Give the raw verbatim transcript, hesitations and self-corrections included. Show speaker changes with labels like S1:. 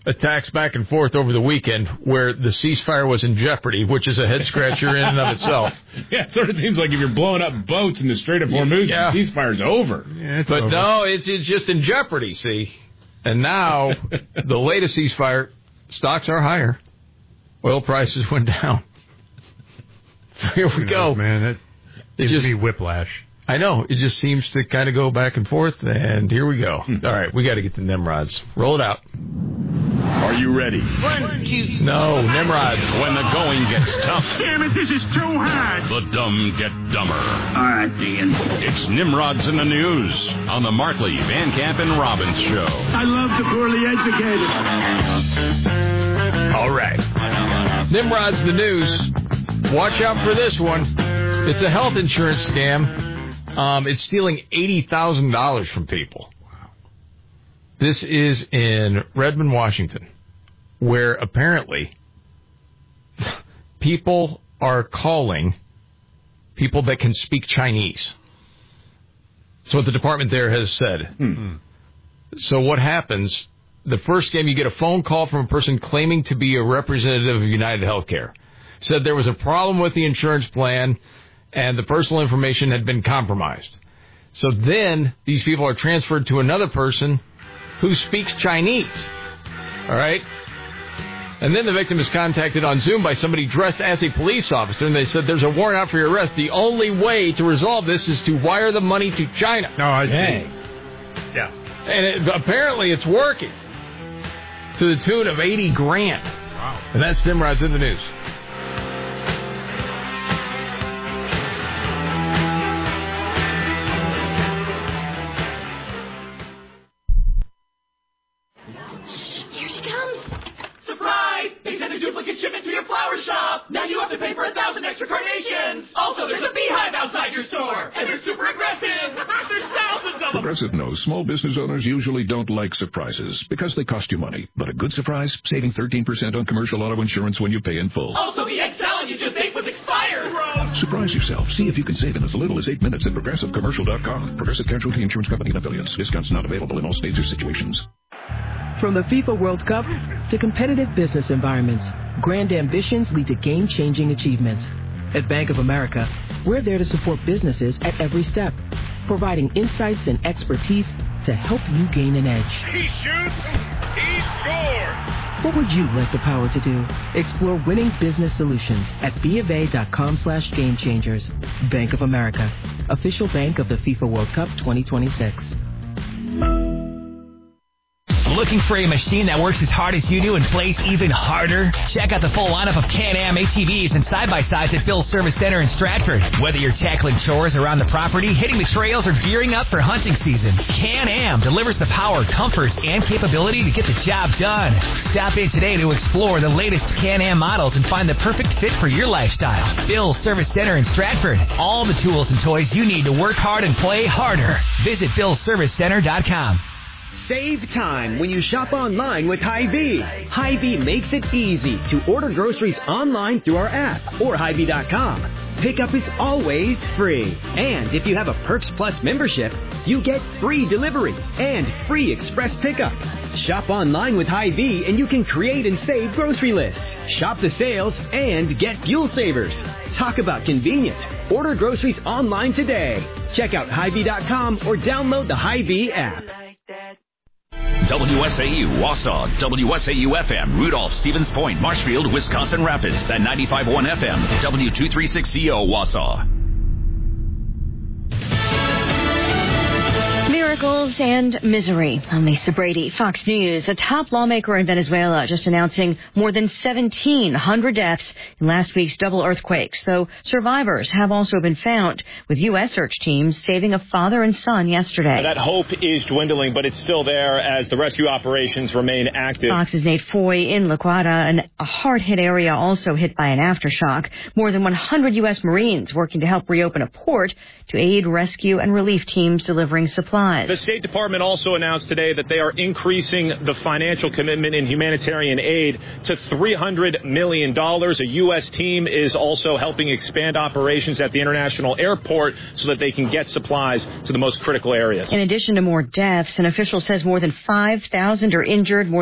S1: attacks back and forth over the weekend where the ceasefire was in jeopardy, which is a head-scratcher in and of itself.
S2: Yeah, it sort of seems like if you're blowing up boats in the Strait of Hormuz, yeah. the ceasefire's over.
S1: Yeah, but over. no, it's, it's just in jeopardy, see? And now, the latest ceasefire, stocks are higher. Oil prices went down. So here we you go.
S3: Know, man, that gives
S1: just,
S3: me whiplash.
S1: I know. It just seems to kind of go back and forth, and here we go. Hmm. All right, we got to get the Nimrods. Roll it out.
S4: Are you ready?
S1: One, two, no, Nimrods.
S4: When the going gets tough.
S5: Damn it, this is too hard.
S4: The dumb get dumber.
S5: All right, Dean.
S4: It's Nimrods in the News on the Markley, Van Camp, and Robbins Show.
S5: I love the poorly educated.
S1: All right. Nimrods in the News. Watch out for this one. It's a health insurance scam. Um, it's stealing eighty thousand dollars from people. This is in Redmond, Washington, where apparently people are calling people that can speak Chinese. That's what the department there has said.
S2: Hmm.
S1: So what happens, the first game, you get a phone call from a person claiming to be a representative of United Healthcare. Said there was a problem with the insurance plan and the personal information had been compromised. So then these people are transferred to another person who speaks Chinese. All right? And then the victim is contacted on Zoom by somebody dressed as a police officer, and they said there's a warrant out for your arrest. The only way to resolve this is to wire the money to China.
S3: No, I see.
S1: Dang.
S3: Yeah.
S1: And it, apparently it's working to the tune of eighty grand.
S3: Wow.
S1: And that's Nimrod's in the News.
S6: Shipment to your flower shop. Now you have to pay for a thousand extra carnations. Also, there's a beehive outside your store. And they're super aggressive. There's thousands of them.
S7: Progressive knows small business owners usually don't like surprises because they cost you money. But a good surprise, saving thirteen percent on commercial auto insurance when you pay in full.
S6: Also, the egg salad you just ate was expired. Gross.
S7: Surprise yourself. See if you can save in as little as eight minutes at Progressive Commercial dot com. Progressive Casualty Insurance Company and affiliates. Discounts not available in all states or situations.
S8: From the FIFA World Cup to competitive business environments, grand ambitions lead to game-changing achievements. At Bank of America, we're there to support businesses at every step, providing insights and expertise to help you gain an edge.
S5: He shoots, he scores!
S8: What would you like the power to do? Explore winning business solutions at bofa.com slash game changers. Bank of America, official bank of the FIFA World Cup twenty twenty-six.
S9: Looking for a machine that works as hard as you do and plays even harder? Check out the full lineup of Can-Am A T Vs and side-by-sides at Bill's Service Center in Stratford. Whether you're tackling chores around the property, hitting the trails, or gearing up for hunting season, Can-Am delivers the power, comfort, and capability to get the job done. Stop in today to explore the latest Can-Am models and find the perfect fit for your lifestyle. Bill's Service Center in Stratford. All the tools and toys you need to work hard and play harder. Visit bills service center dot com.
S10: Save time when you shop online with Hy-Vee. Hy-Vee makes it easy to order groceries online through our app or Hy-Vee dot com. Pickup is always free. And if you have a Perks Plus membership, you get free delivery and free express pickup. Shop online with Hy-Vee and you can create and save grocery lists. Shop the sales and get fuel savers. Talk about convenience. Order groceries online today. Check out Hy-Vee dot com or download the Hy-Vee app.
S4: W S A U, Wausau, W S A U F M, Rudolph, Stevens Point, Marshfield, Wisconsin Rapids, at ninety-five point one F M, W two thirty-six C O, Wausau.
S11: Miracles and misery. I'm Lisa Brady, Fox News. A top lawmaker in Venezuela just announcing more than seventeen hundred deaths in last week's double earthquakes, though survivors have also been found, with U S search teams saving a father and son yesterday.
S12: That hope is dwindling, but it's still there as the rescue operations remain active.
S11: Fox's Nate Foy in La Guardia, an, a hard-hit area also hit by an aftershock. More than one hundred U S Marines working to help reopen a port to aid rescue and relief teams delivering supplies.
S12: The State Department also announced today that they are increasing the financial commitment in humanitarian aid to three hundred million dollars. A U S team is also helping expand operations at the international airport so that they can get supplies to the most critical areas.
S11: In addition to more deaths, an official says more than five thousand are injured. More